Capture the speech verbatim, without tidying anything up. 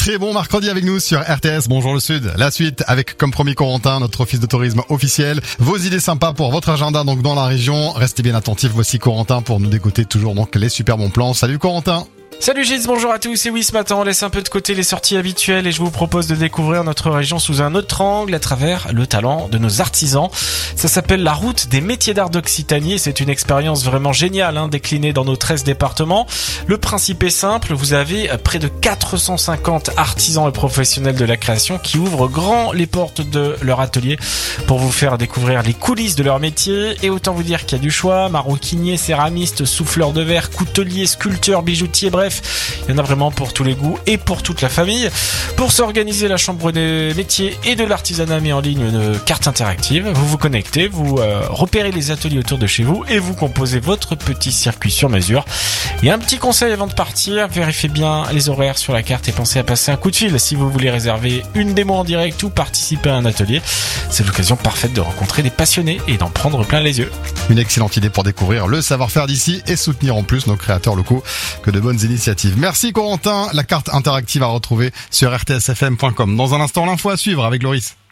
très bon mercredi avec nous sur R T S. Bonjour le Sud. La suite avec, comme promis, Corentin, notre office de tourisme officiel. Vos idées sympas pour votre agenda donc dans la région. Restez bien attentifs. Voici Corentin pour nous dégoter toujours donc les super bons plans. Salut Corentin. Salut Gilles, bonjour à tous. Et oui, ce matin, on laisse un peu de côté les sorties habituelles et je vous propose de découvrir notre région sous un autre angle à travers le talent de nos artisans. Ça s'appelle la route des métiers d'art d'Occitanie. C'est une expérience vraiment géniale, hein, déclinée dans nos treize départements. Le principe est simple. Vous avez près de quatre cent cinquante artisans et professionnels de la création qui ouvrent grand les portes de leur atelier pour vous faire découvrir les coulisses de leur métier. Et autant vous dire qu'il y a du choix. Maroquiniers, céramistes, souffleurs de verre, couteliers, sculpteurs, bijoutiers, bref. Il y en a vraiment pour tous les goûts et pour toute la famille. Pour s'organiser, la Chambre des métiers et de l'artisanat met en ligne une carte interactive. Vous vous connectez, vous euh, repérez les ateliers autour de chez vous et vous composez votre petit circuit sur mesure. Et un petit conseil avant de partir, vérifiez bien les horaires sur la carte et pensez à passer un coup de fil si vous voulez réserver une démo en direct ou participer à un atelier. C'est l'occasion parfaite de rencontrer des passionnés et d'en prendre plein les yeux. Une excellente idée pour découvrir le savoir-faire d'ici et soutenir en plus nos créateurs locaux. Que de bonnes initiatives. Merci Corentin. La carte interactive à retrouver sur r t s f m point com. Dans un instant, l'info à suivre avec Loris.